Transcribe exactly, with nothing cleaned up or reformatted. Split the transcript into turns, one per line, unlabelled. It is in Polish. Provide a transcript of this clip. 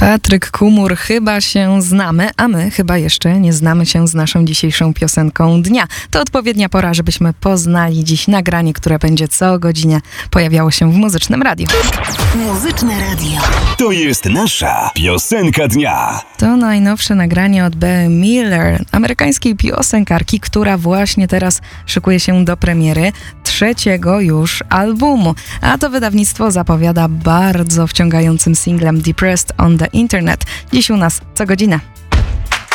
Patryk Kumur, chyba się znamy, a my chyba jeszcze nie znamy się z naszą dzisiejszą piosenką dnia. To odpowiednia pora, żebyśmy poznali dziś nagranie, które będzie co godzinę pojawiało się w Muzycznym Radiu.
Muzyczne Radio.
To jest nasza piosenka dnia.
To najnowsze nagranie od Bea Miller, amerykańskiej piosenkarki, która właśnie teraz szykuje się do premiery trzeciego już albumu. A to wydawnictwo zapowiada bardzo wciągającym singlem Depressed on the Internet. Dziś u nas co godzinę.